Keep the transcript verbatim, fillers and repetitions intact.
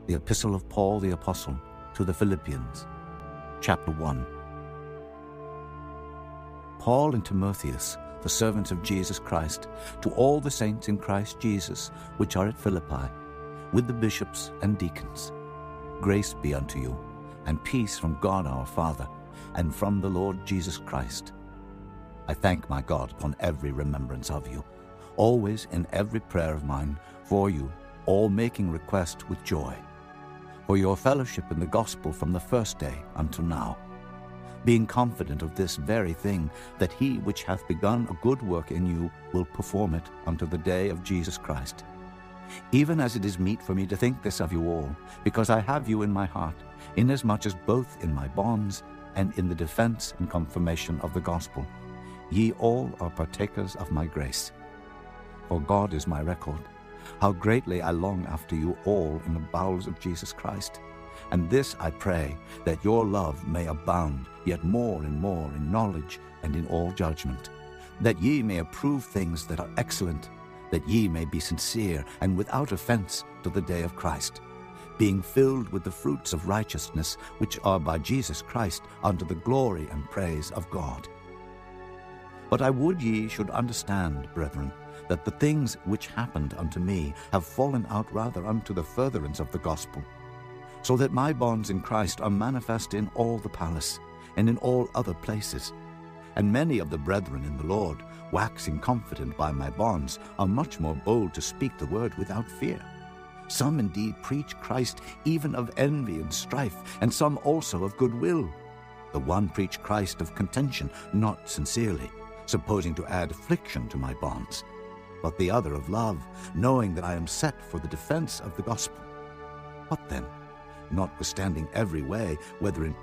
The Epistle of Paul the Apostle to the Philippians, Chapter one. Paul and Timotheus, the servants of Jesus Christ, to all the saints in Christ Jesus, which are at Philippi, with the bishops and deacons. Grace be unto you, and peace from God our Father, and from the Lord Jesus Christ. I thank my God upon every remembrance of you, always in every prayer of mine for you, all making request with joy, for your fellowship in the gospel from the first day until now, being confident of this very thing, that he which hath begun a good work in you will perform it unto the day of Jesus Christ. Even as it is meet for me to think this of you all, because I have you in my heart, inasmuch as both in my bonds and in the defense and confirmation of the gospel, ye all are partakers of my grace. For God is my record, how greatly I long after you all in the bowels of Jesus Christ. And this I pray, that your love may abound yet more and more in knowledge and in all judgment, that ye may approve things that are excellent, that ye may be sincere and without offense to the day of Christ, being filled with the fruits of righteousness which are by Jesus Christ unto the glory and praise of God. But I would ye should understand, brethren, that the things which happened unto me have fallen out rather unto the furtherance of the gospel, so that my bonds in Christ are manifest in all the palace, and in all other places. And many of the brethren in the Lord, waxing confident by my bonds, are much more bold to speak the word without fear. Some indeed preach Christ even of envy and strife, and some also of good will. The one preach Christ of contention, not sincerely, supposing to add affliction to my bonds, but the other of love, knowing that I am set for the defense of the gospel. What then? Notwithstanding every way, whether in